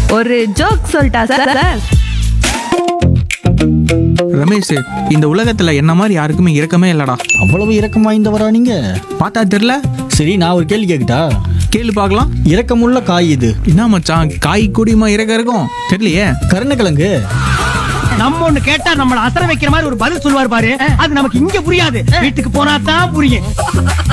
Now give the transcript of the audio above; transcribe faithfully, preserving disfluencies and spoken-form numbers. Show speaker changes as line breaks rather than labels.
ஒரு ஜோக் சொல்லிட்டா sir sir
Ramesh, இந்த உலகத்துல என்ன மாதிரி யாருக்குமே இரக்கமே இல்லடா.
அவ்வளவு இரக்கம் வாய்ந்தவரா நீங்க?
பார்த்தா தெரியல.
சரி, நான் ஒரு கேள்வி கேட்கட்டா?
கேளு பார்க்கலாம்.
இரக்கமுள்ள காய் இது?
என்ன மச்சான், காய் கூடியமா இறக்க இருக்கும்? தெரியலையே.
கருணக்கிழங்கு.
நம்ம ஒண்ணு கேட்டா நம்மள அசர வைக்கிற மாதிரி ஒரு பதில் சொல்லுவார் பாரு, அது நமக்கு இங்க புரியாது, வீட்டுக்கு போனா தான் புரியும்.